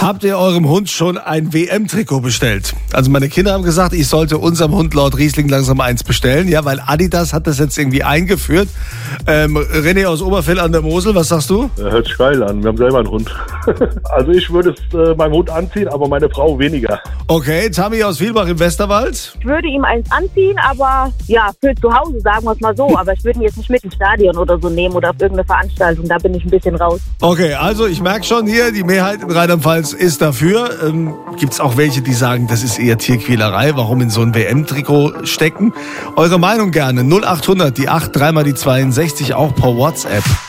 Habt ihr eurem Hund schon ein WM-Trikot bestellt? Also meine Kinder haben gesagt, ich sollte unserem Hund Lord Riesling langsam eins bestellen, ja, weil Adidas hat das jetzt irgendwie eingeführt. René aus Oberfell an der Mosel, was sagst du? Hört sich geil an, wir haben selber einen Hund. Also ich würde es meinem Hund anziehen, aber meine Frau weniger. Okay, Tammy aus Vielbach im Westerwald? Ich würde ihm eins anziehen, aber ja, für zu Hause, sagen wir es mal so. Aber ich würde ihn jetzt nicht mit ins Stadion oder so nehmen oder auf irgendeine Veranstaltung, da bin ich ein bisschen raus. Okay, also ich merke schon hier, die Mehrheit in Rheinland-Pfalz ist dafür. Gibt es auch welche, die sagen, das ist eher Tierquälerei, warum in so ein WM-Trikot stecken? Eure Meinung gerne, 0800, die 8, 3 mal die 62, auch per WhatsApp.